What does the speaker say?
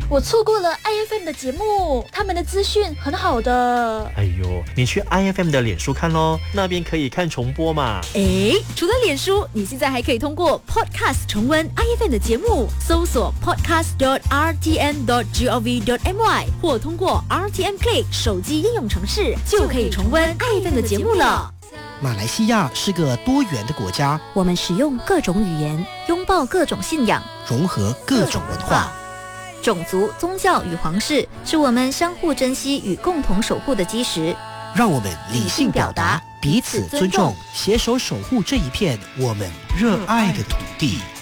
我错过了 IFM 的节目，他们的资讯很好的。 哎呦，你去 IFM 的脸书看咯，那边可以看重播嘛。 除了脸书，你现在还可以通过 Podcast 重温 IFM 的节目，搜索 podcast.rtm.gov.my 或通过 RTM Play 手机应用程式，就可以重温 IFM 的节目了。 马来西亚是个多元的国家， 我们使用各种语言，拥抱各种信仰， 融合各种文化。 种族、宗教与皇室是我们相互珍惜与共同守护的基石。 让我们理性表达，彼此尊重，携手守护这一片我们热爱的土地。